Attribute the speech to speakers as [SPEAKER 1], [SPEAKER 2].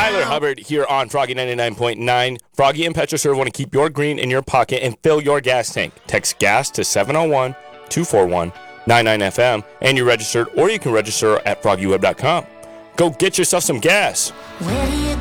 [SPEAKER 1] Tyler Hubbard here on Froggy 99.9. Froggy and PetroServe want to keep your green in your pocket and fill your gas tank. Text GAS to 701-241-99FM and you're registered, or you can register at FroggyWeb.com. Go get yourself some gas.
[SPEAKER 2] Where do you